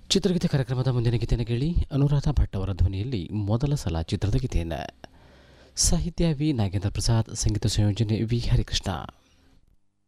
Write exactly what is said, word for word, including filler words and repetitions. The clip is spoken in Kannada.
ಚಿತ್ರಗೀತೆ ಕಾರ್ಯಕ್ರಮದ ಮುಂದಿನ ಗೀತೆಯನ್ನು ಕೇಳಿ. ಅನುರಾಧ ಭಟ್ ಅವರ ಧ್ವನಿಯಲ್ಲಿ ಮೊದಲ ಸಲ ಚಿತ್ರದ ಗೀತೆಯನ್ನು. ಸಾಹಿತ್ಯ ವಿ ನಾಗೇಂದ್ರ ಪ್ರಸಾದ್, ಸಂಗೀತ ಸಂಯೋಜನೆ ವಿ ಹರಿಕೃಷ್ಣ.